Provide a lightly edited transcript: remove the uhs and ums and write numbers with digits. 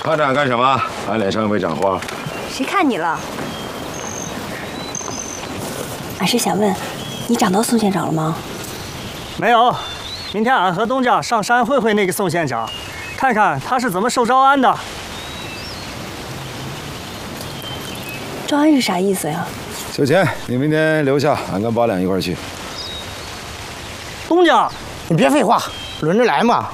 看着俺干什么？俺脸上又没长花。 谁看你了？ 俺是想问，你找到宋县长了吗？ 没有，明天俺和东家上山会那个宋县长，看看他是怎么受招安的。 招安是啥意思呀？ 小钱，你明天留下，俺跟八两一块去。 东家， 你别废话，轮着来嘛。